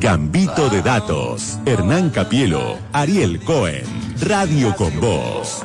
Gambito de Datos. Hernán Capielo, Ariel Cohen. Radio con Voz.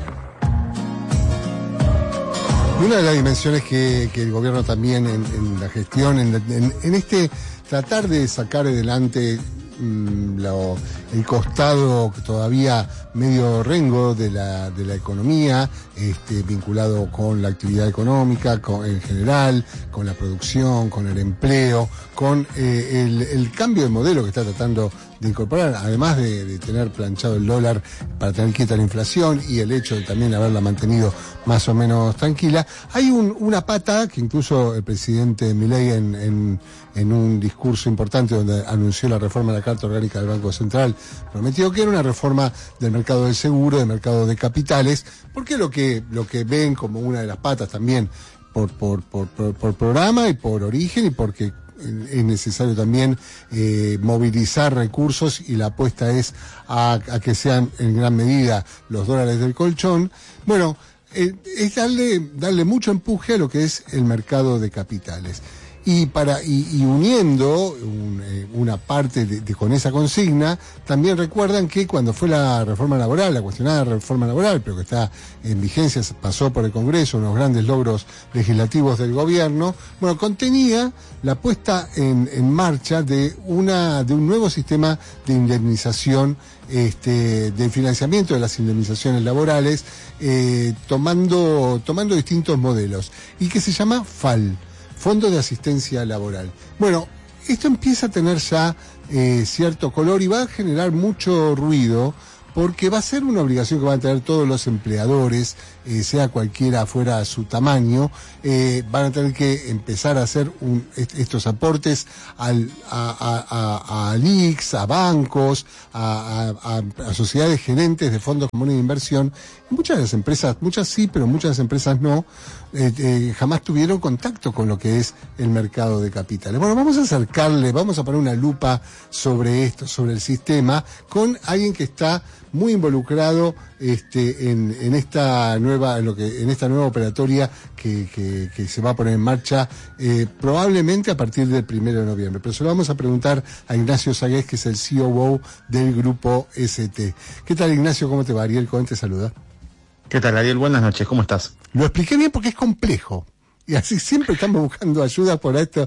Una de las dimensiones que el gobierno también en la gestión, en este tratar de sacar adelante el costado todavía medio rengo de la economía, vinculado con la actividad económica, en general, con la producción, con el empleo, con el cambio de modelo que está tratando de incorporar, además de tener planchado el dólar para tener quieta la inflación y el hecho de también haberla mantenido más o menos tranquila. Hay una pata que incluso el presidente Milei en un discurso importante donde anunció la reforma de la Carta Orgánica del Banco Central, prometió que era una reforma del mercado del seguro, del mercado de capitales, porque lo que ven como una de las patas también por programa y por origen y porque es necesario también movilizar recursos y la apuesta es a que sean en gran medida los dólares del colchón. Bueno, es darle mucho empuje a lo que es el mercado de capitales. Y uniendo una parte con esa consigna, también recuerdan que cuando fue la reforma laboral, la cuestionada reforma laboral, pero que está en vigencia, pasó por el Congreso, unos grandes logros legislativos del gobierno, bueno, contenía la puesta en marcha de un nuevo sistema de indemnización, de financiamiento de las indemnizaciones laborales, tomando distintos modelos, y que se llama FAL. Fondo de Asistencia Laboral. Bueno, esto empieza a tener ya cierto color y va a generar mucho ruido porque va a ser una obligación que van a tener todos los empleadores, sea cualquiera fuera su tamaño, van a tener que empezar a hacer estos aportes a LICs, a bancos, a sociedades gerentes de fondos comunes de inversión. Muchas de las empresas, muchas sí, pero muchas de las empresas no, jamás tuvieron contacto con lo que es el mercado de capitales. Bueno, vamos a poner una lupa sobre esto, sobre el sistema, con alguien que está muy involucrado en esta nueva operatoria que se va a poner en marcha probablemente a partir del 1 de noviembre. Pero se lo vamos a preguntar a Ignacio Zagués, que es el COO del grupo ST. ¿Qué tal, Ignacio? ¿Cómo te va? Ariel Cohen te saluda. ¿Qué tal, Ariel? Buenas noches, ¿cómo estás? Lo expliqué bien porque es complejo. Y así siempre estamos buscando ayuda por esto,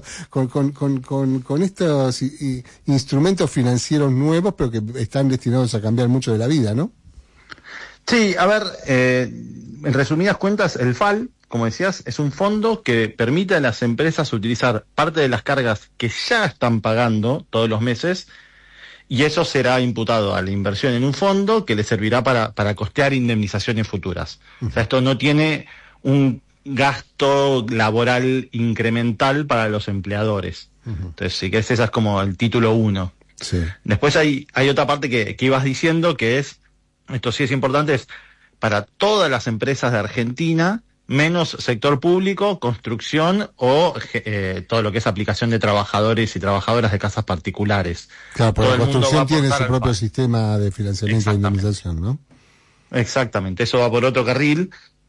con estos instrumentos financieros nuevos, pero que están destinados a cambiar mucho de la vida, ¿no? Sí, a ver, en resumidas cuentas, el FAL, como decías, es un fondo que permite a las empresas utilizar parte de las cargas que ya están pagando todos los meses, y eso será imputado a la inversión en un fondo que le servirá para costear indemnizaciones futuras. O sea, esto no tiene un gasto laboral incremental para los empleadores. Entonces, sí que ese es como el título 1. Sí. Después hay otra parte que ibas diciendo, que es, esto sí es importante, es para todas las empresas de Argentina, menos sector público, construcción o todo lo que es aplicación de trabajadores y trabajadoras de casas particulares. Claro, porque la construcción tiene su propio sistema de financiamiento e indemnización, ¿no? Exactamente, eso va por otro carril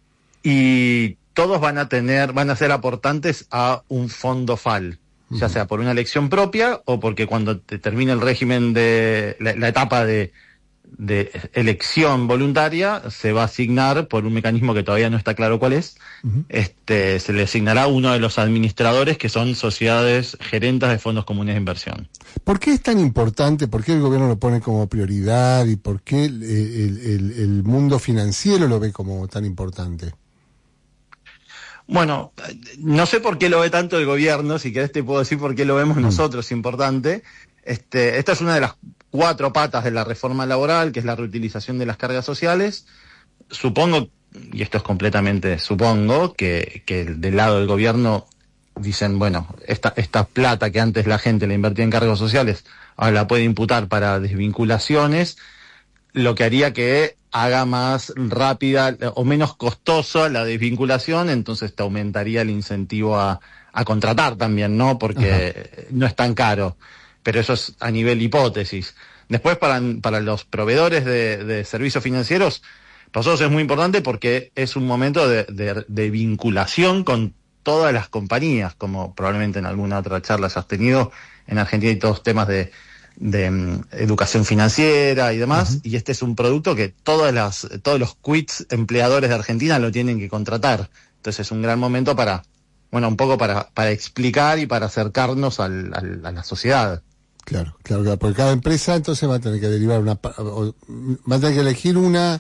y todos van a ser aportantes a un fondo FAL, ya sea por una elección propia o porque cuando te termine el régimen de la etapa de elección voluntaria, se va a asignar por un mecanismo que todavía no está claro cuál es, se le asignará a uno de los administradores, que son sociedades gerentes de fondos comunes de inversión. ¿Por qué es tan importante? ¿Por qué el gobierno lo pone como prioridad? ¿Y por qué el mundo financiero lo ve como tan importante? Bueno, no sé por qué lo ve tanto el gobierno, si querés te puedo decir por qué lo vemos nosotros importante. Esta es una de las 4 patas de la reforma laboral, que es la reutilización de las cargas sociales. Supongo, y esto es completamente supongo, que del lado del gobierno dicen, bueno, esta plata que antes la gente le invertía en cargos sociales, ahora la puede imputar para desvinculaciones, lo que haría que haga más rápida o menos costosa la desvinculación, entonces te aumentaría el incentivo a contratar también, ¿no? Porque no es tan caro, pero eso es a nivel hipótesis. Después, para los proveedores de servicios financieros, para nosotros es muy importante porque es un momento de vinculación con todas las compañías, como probablemente en alguna otra charla hayas tenido. En Argentina hay todos temas de educación financiera y demás, y este es un producto que todos los quits empleadores de Argentina lo tienen que contratar. Entonces es un gran momento un poco para explicar y para acercarnos a la sociedad. Claro, porque cada empresa entonces va a tener que derivar va a tener que elegir una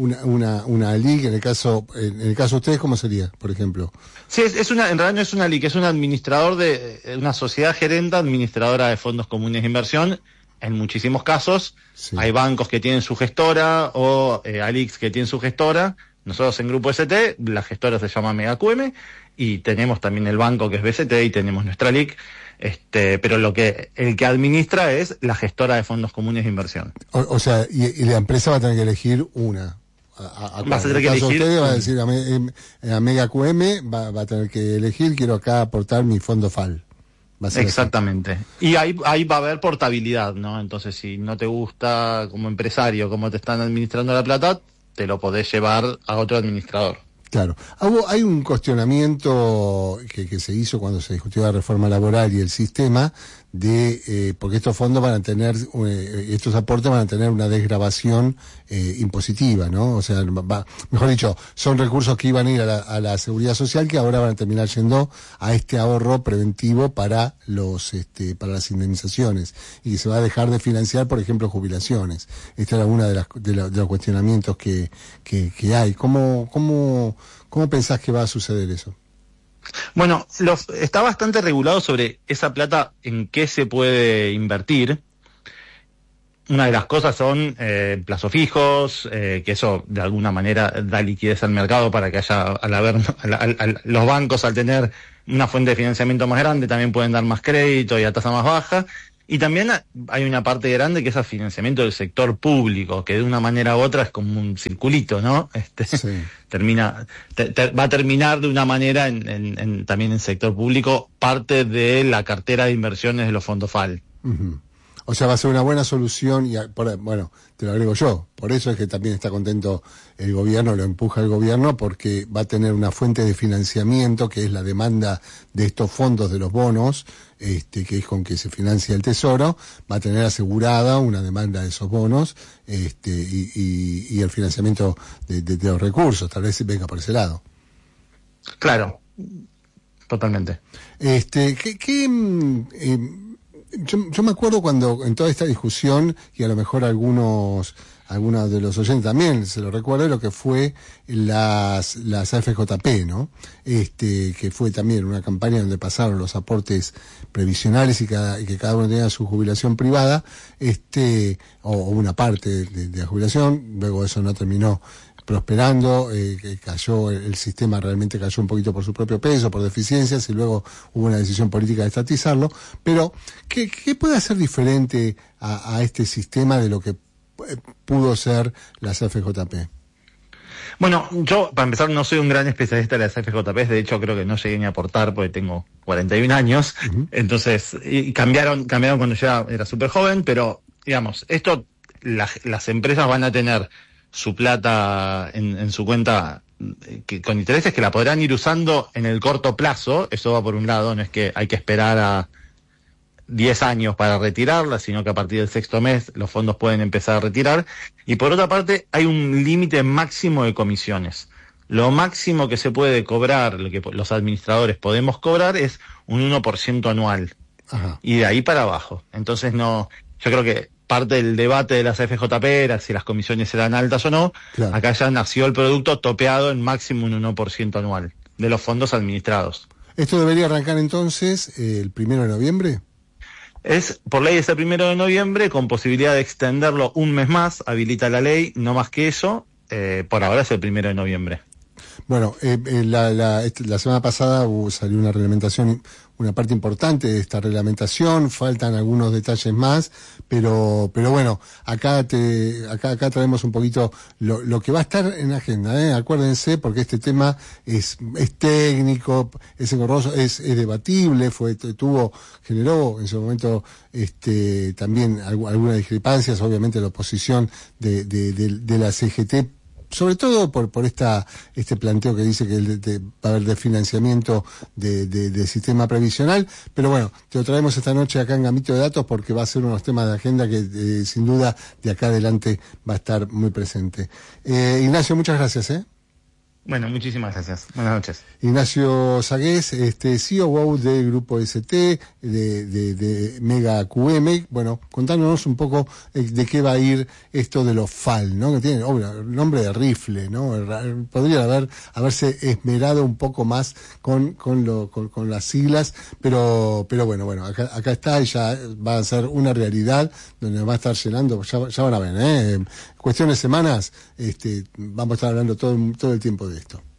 LIC. En el caso de ustedes, ¿cómo sería, por ejemplo? Sí, en realidad no es una LIC, es un administrador de una sociedad gerente administradora de fondos comunes de inversión. En muchísimos casos hay bancos que tienen su gestora o ALICs que tienen su gestora. Nosotros en Grupo ST, la gestora se llama MegaQM y tenemos también el banco que es BST y tenemos nuestra LIC. Pero el que administra es la gestora de fondos comunes de inversión. O sea, y la empresa va a tener que elegir una. Vas a tener que elegir. Usted va a decir a MegaQM va a tener que elegir, quiero acá aportar mi fondo FAL. Exactamente. Y ahí va a haber portabilidad, ¿no? Entonces, si no te gusta como empresario cómo te están administrando la plata, te lo podés llevar a otro administrador. Claro. Hay un cuestionamiento que se hizo cuando se discutió la reforma laboral y el sistema porque estos fondos van a tener, estos aportes van a tener una desgravación impositiva, ¿no? O sea, mejor dicho, son recursos que iban a ir a la seguridad social que ahora van a terminar yendo a este ahorro preventivo para para las indemnizaciones y que se va a dejar de financiar, por ejemplo, jubilaciones. Esta era una de los cuestionamientos que hay. ¿Cómo pensás que va a suceder eso? Bueno, está bastante regulado sobre esa plata en qué se puede invertir. Una de las cosas son plazos fijos, que eso de alguna manera da liquidez al mercado para que haya, los bancos al tener una fuente de financiamiento más grande también pueden dar más crédito y a tasa más baja. Y también hay una parte grande que es el financiamiento del sector público, que de una manera u otra es como un circulito, ¿no? Va a terminar de una manera también en sector público parte de la cartera de inversiones de los fondos FAL. Uh-huh. O sea, va a ser una buena solución bueno, te lo agrego yo. Por eso es que también está contento el gobierno, lo empuja el gobierno, porque va a tener una fuente de financiamiento que es la demanda de estos fondos de los bonos, que es con que se financia el Tesoro, va a tener asegurada una demanda de esos bonos, y el financiamiento de los recursos, tal vez venga por ese lado. Claro, totalmente. Yo me acuerdo cuando en toda esta discusión, y a lo mejor algunos de los oyentes también se lo recuerdan, lo que fue las AFJP, ¿no? Que fue también una campaña donde pasaron los aportes previsionales y que cada uno tenía su jubilación privada, o una parte de la jubilación. Luego eso no terminó prosperando, que cayó, el sistema realmente cayó un poquito por su propio peso, por deficiencias, y luego hubo una decisión política de estatizarlo. Pero, ¿qué puede hacer diferente a este sistema de lo que pudo ser las FJP? Bueno, yo, para empezar, no soy un gran especialista de las FJP, de hecho creo que no llegué ni a aportar porque tengo 41 años, entonces, y cambiaron cuando ya era súper joven, pero, digamos, las empresas van a tener su plata en su cuenta con intereses que la podrán ir usando en el corto plazo. Eso va por un lado, no es que hay que esperar a 10 años para retirarla, sino que a partir del sexto mes los fondos pueden empezar a retirar. Y por otra parte, hay un límite máximo de comisiones. Lo máximo que se puede cobrar, lo que los administradores podemos cobrar, es un 1% anual. Ajá. Y de ahí para abajo. Entonces yo creo que parte del debate de las FJP era si las comisiones eran altas o no. Claro. Acá ya nació el producto topeado en máximo un 1% anual de los fondos administrados. ¿Esto debería arrancar entonces el 1 de noviembre? Por ley es el 1 de noviembre, con posibilidad de extenderlo un mes más, habilita la ley, no más que eso. Por ahora es el 1 de noviembre. Bueno, la semana pasada salió una reglamentación, una parte importante de esta reglamentación, faltan algunos detalles más, pero bueno, acá traemos un poquito lo que va a estar en la agenda, acuérdense, porque este tema es técnico, es engorroso, es debatible, generó en su momento también algunas discrepancias, obviamente la oposición de la CGT sobre todo por este planteo que dice que va a haber desfinanciamiento del sistema previsional, pero bueno, te lo traemos esta noche acá en Gambito de Datos porque va a ser unos temas de agenda que sin duda de acá adelante va a estar muy presente. Ignacio, muchas gracias. Bueno, muchísimas gracias. Buenas noches. Ignacio Sagués, CEO del Grupo ST, de Mega QM. Bueno, contándonos un poco de qué va a ir esto de los FAL, ¿no? Que tiene el nombre de rifle, ¿no? Podría haberse esmerado un poco más con las siglas, pero bueno, acá está y ya va a ser una realidad donde va a estar llenando, ya van a ver, cuestión de semanas, vamos a estar hablando todo el tiempo de esto.